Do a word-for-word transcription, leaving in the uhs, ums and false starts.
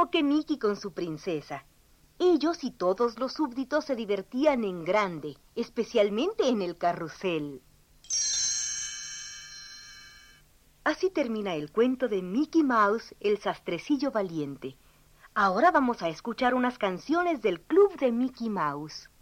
mismo que Mickey con su princesa. Ellos y todos los súbditos se divertían en grande, especialmente en el carrusel. Así termina el cuento de Mickey Mouse, el sastrecillo valiente. Ahora vamos a escuchar unas canciones del Club de Mickey Mouse.